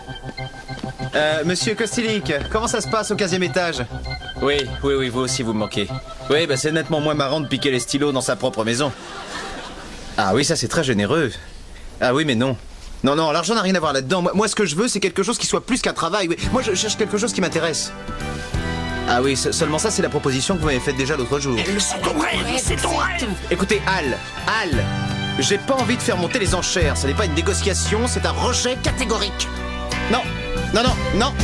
Monsieur Kostilic, comment ça se passe au 15e étage? Oui, vous aussi vous me manquez. Oui, bah c'est nettement moins marrant de piquer les stylos dans sa propre maison. Ah oui, ça c'est très généreux. Ah oui, mais non. Non, l'argent n'a rien à voir là-dedans. Moi, ce que je veux, c'est quelque chose qui soit plus qu'un travail. Oui. Moi, je cherche quelque chose qui m'intéresse. Ah oui, seulement ça, c'est la proposition que vous m'avez faite déjà l'autre jour. C'est ton rêve, c'est ton rêve. Écoutez, Al, j'ai pas envie de faire monter les enchères. Ce n'est pas une négociation, c'est un rejet catégorique. Non,